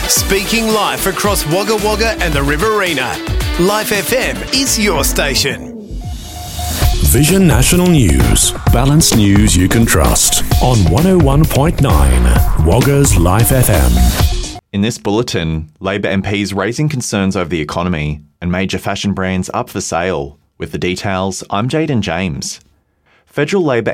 Speaking live across Wagga Wagga and the Riverina. Life FM is your station. Vision National News. Balanced news you can trust. On 101.9 Wagga's Life FM. In this bulletin, Labor MPs raising concerns over the economy and major fashion brands up for sale. With the details, I'm Jaden James. Federal Labor